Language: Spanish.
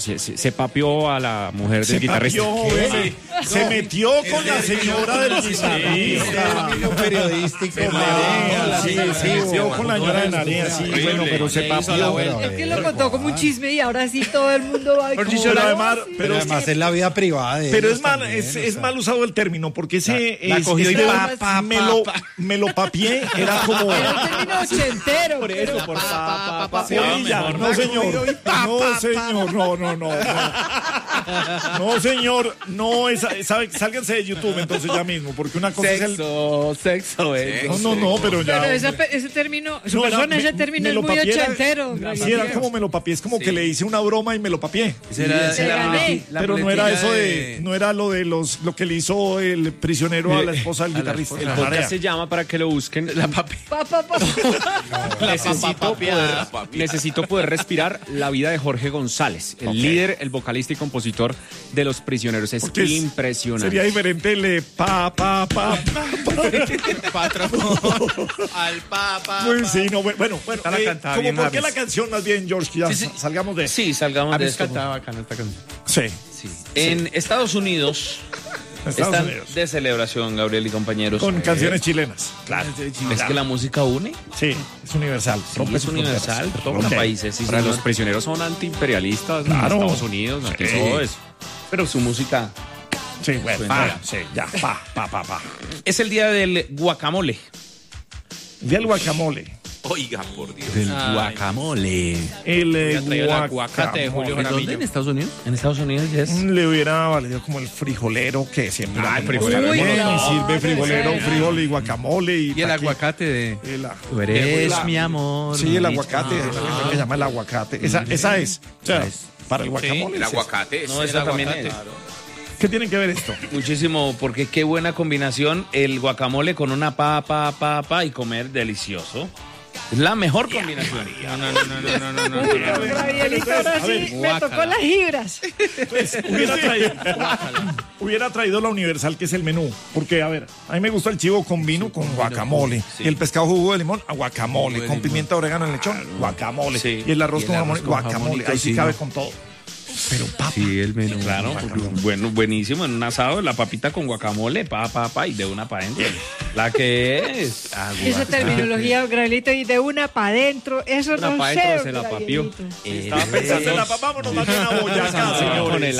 Se papió a la mujer del guitarrista. Se metió con la señora del guitarrista. Periodístico. Se metió con la señora de Narea, sí, bueno, pero se papió. Es que lo contó como un chisme y ahora sí todo el mundo va a Pero además es la vida privada de Pero ellos es mal usado el término, porque ese la cogió y me lo papié, era como... Era un término ochentero. Por eso, por Sí, ya, no señor, no señor, no, sálganse de YouTube entonces ya mismo, porque una cosa es el... Sexo. No, pero ya... Pero ese término, No, ese término es muy ochentero. Sí, era como me lo papié, es como que le hice una broma y me lo papié. Gané. Pero no era eso no era lo que le hizo el prisionero a la esposa del guitarrista. El podcast se llama, para que lo busquen, La Papi. Necesito poder respirar la vida de Jorge González, el líder, el vocalista y compositor de Los Prisioneros. Es Porque impresionante. Sería diferente el Al papa. Pues sí, no, bueno. Esta la cantaba ¿Cómo bien por qué James. la canción más bien, George? Ya salgamos de... Sí, salgamos de esto. Bacana esta canción. Sí. En Estados Unidos están de celebración, Gabriel y compañeros. Con canciones chilenas. Claro. Es que la música une. Sí, es universal. Sí, es universal. Toca Ok. países. Sí, Para señor. los prisioneros son antiimperialistas, Claro. Estados Unidos, ante todo eso. Pero su música Sí, bueno. Suena. Sí, ya. Pa. es el día del guacamole. Del guacamole. Oiga, por Dios. El guacamole. El traído el aguacate de Julio guacamole. Jaramillo. ¿En Estados Unidos? En Estados Unidos ya es. Le hubiera valido como el frijolero que siempre. Ah, el frijolero. frijolero. Y sirve frijolero, frijol y guacamole. Y Y el taqui- aguacate de... el- Tú eres mi amor. Sí, el aguacate. Hay una canción que se llama el aguacate. Esa es. O sea, para el guacamole. El es aguacate. No, esa también es. ¿Qué tiene que ver esto? Muchísimo, porque qué buena combinación el guacamole con una papa y comer delicioso. Es la mejor combinación. Gabrielito, ahora sí me tocó las gibras. Hubiera traído la universal, que es el menú. Porque, a ver, a mí me gusta el chivo con vino, con guacamole. Y el pescado jugo de limón, a guacamole. Con pimienta, orégano en lechón, guacamole. Sí. Y el arroz Y el con arroz jamón, con guacamole. jamón y Ahí sí tocino. cabe con todo. Pero papa. Sí, el menú. Claro, bueno, buenísimo. En un asado, la papita con guacamole, y de una para adentro. La que es. Esa terminología, Gabrielito, y de una para adentro, eso Una no pa' sé. dentro se la papió. Gabrielito. Estaba pensando en la papa, vámonos más bien a Boyacá, señores.